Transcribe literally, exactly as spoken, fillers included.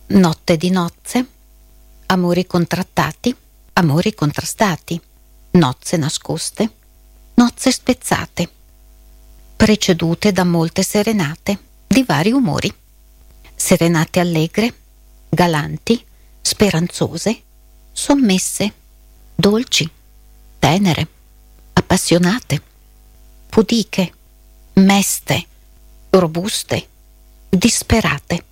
notte di nozze, amori contrattati, amori contrastati, nozze nascoste, nozze spezzate, precedute da molte serenate di vari umori, serenate allegre, galanti, speranzose, sommesse, dolci, tenere, appassionate, pudiche, meste, robuste, disperate,